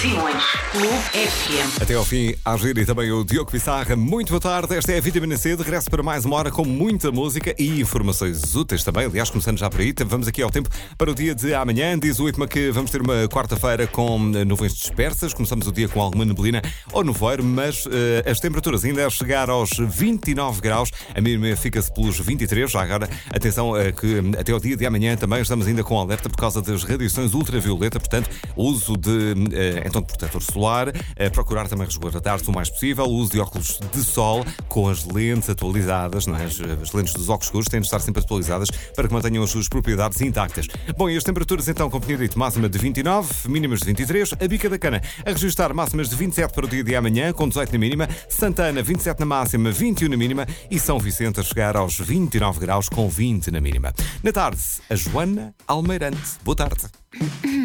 Simões, Clube FM. Até ao fim, a Agir e também o Diogo Pissarra. Muito boa tarde, esta é a Vitamina C. De regresso para mais uma hora com muita música e informações úteis também. Aliás, começando já por aí, vamos aqui ao tempo para o dia de amanhã. Diz o IPMA que vamos ter uma quarta-feira com nuvens dispersas. Começamos o dia com alguma neblina ou nevoeiro, mas as temperaturas ainda a chegar aos 29 graus. A mínima fica-se pelos 23. Já agora, atenção que até ao dia de amanhã também estamos ainda com alerta por causa das radiações ultravioleta. Portanto, o uso de protetor solar, procurar também resguardar-se o mais possível, o uso de óculos de sol com as lentes atualizadas, não é? As lentes dos óculos escuros têm de estar sempre atualizadas para que mantenham as suas propriedades intactas. Bom, e as temperaturas então, como tinha dito, máxima de 29, mínimas de 23, a Bica da Cana a registrar máximas de 27 para o dia de amanhã, com 18 na mínima, Santana 27 na máxima, 21 na mínima e São Vicente a chegar aos 29 graus com 20 na mínima. Na tarde, a Joana Almeirante. Boa tarde.